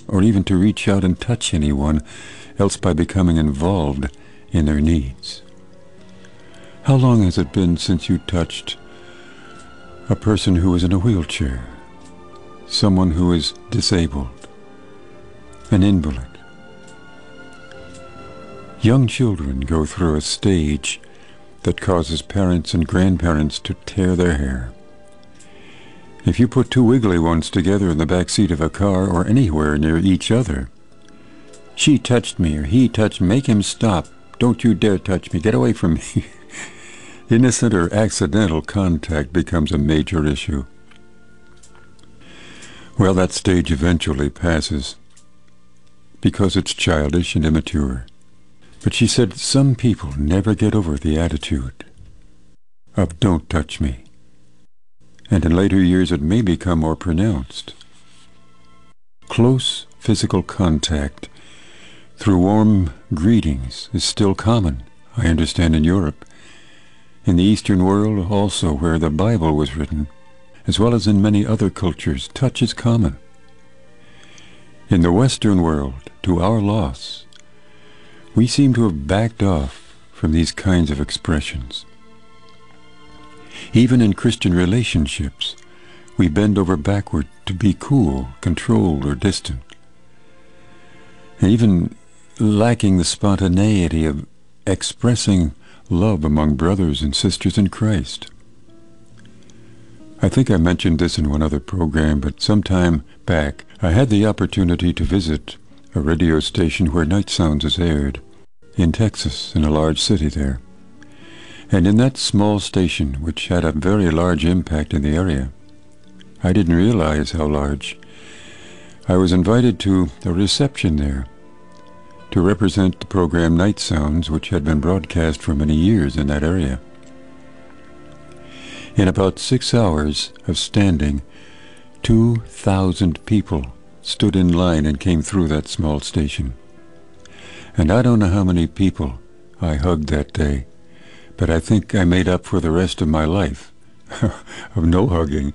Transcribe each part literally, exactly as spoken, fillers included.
or even to reach out and touch anyone else by becoming involved in their needs. How long has it been since you touched a person who is in a wheelchair, someone who is disabled, an invalid? Young children go through a stage that causes parents and grandparents to tear their hair. If you put two wiggly ones together in the back seat of a car or anywhere near each other, she touched me or he touched me, make him stop, don't you dare touch me, get away from me. Innocent or accidental contact becomes a major issue. Well, that stage eventually passes because it's childish and immature. But she said some people never get over the attitude of don't touch me. And in later years it may become more pronounced. Close physical contact through warm greetings is still common, I understand, in Europe. In the Eastern world also, where the Bible was written, as well as in many other cultures, touch is common. In the Western world, to our loss, we seem to have backed off from these kinds of expressions. Even in Christian relationships, we bend over backward to be cool, controlled, or distant. And even lacking the spontaneity of expressing love among brothers and sisters in Christ. I think I mentioned this in one other program, but some time back I had the opportunity to visit a radio station where Night Sounds is aired, in Texas, in a large city there. And in that small station, which had a very large impact in the area, I didn't realize how large, I was invited to a reception there to represent the program Night Sounds, which had been broadcast for many years in that area. In about six hours of standing, two thousand people stood in line and came through that small station. And I don't know how many people I hugged that day, but I think I made up for the rest of my life of no hugging.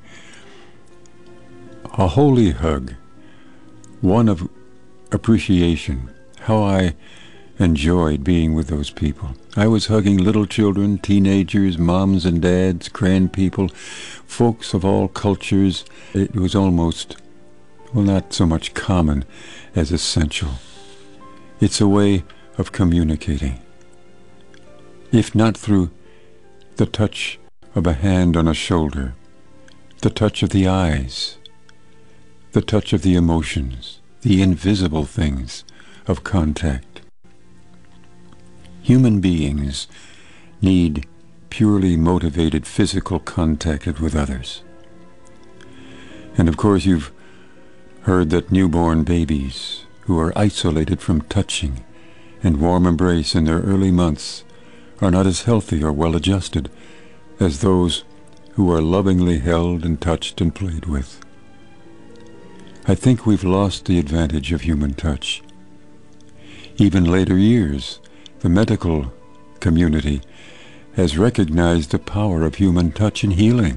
A holy hug, one of appreciation, how I enjoyed being with those people. I was hugging little children, teenagers, moms and dads, grand people, folks of all cultures. It was almost, well, not so much common as essential. It's a way of communicating. If not through the touch of a hand on a shoulder, the touch of the eyes, the touch of the emotions, the invisible things of contact. Human beings need purely motivated physical contact with others. And of course you've heard that newborn babies who are isolated from touching and warm embrace in their early months are not as healthy or well-adjusted as those who are lovingly held and touched and played with. I think we've lost the advantage of human touch. Even later years, the medical community has recognized the power of human touch in healing.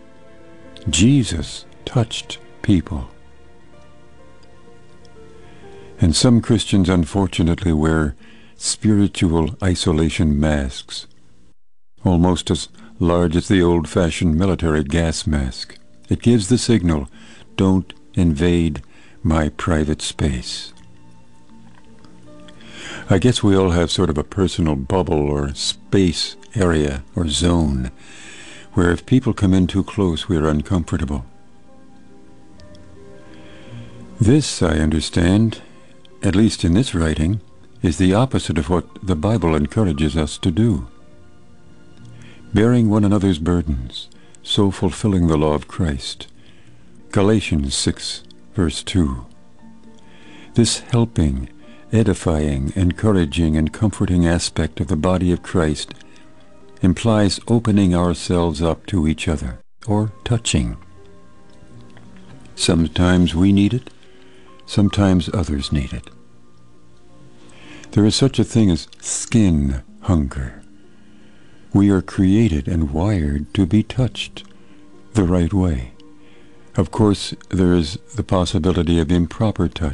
Jesus touched people. And some Christians unfortunately wear spiritual isolation masks, almost as large as the old-fashioned military gas mask. It gives the signal, don't invade my private space. I guess we all have sort of a personal bubble or space area or zone where if people come in too close, we are uncomfortable. This, I understand, at least in this writing, is the opposite of what the Bible encourages us to do. Bearing one another's burdens, so fulfilling the law of Christ. Galatians six, verse two. This helping, edifying, encouraging, and comforting aspect of the body of Christ implies opening ourselves up to each other, or touching. Sometimes we need it, sometimes others need it. There is such a thing as skin hunger. We are created and wired to be touched the right way. Of course, there is the possibility of improper touch,